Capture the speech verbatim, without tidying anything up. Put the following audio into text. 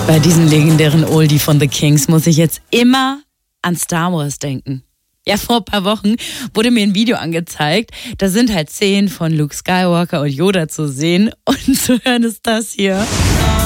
Bei diesem legendären Oldie von The Kings muss ich jetzt immer an Star Wars denken. Ja, vor ein paar Wochen wurde mir ein Video angezeigt. Da sind halt Szenen von Luke Skywalker und Yoda zu sehen. Und zu hören ist das hier.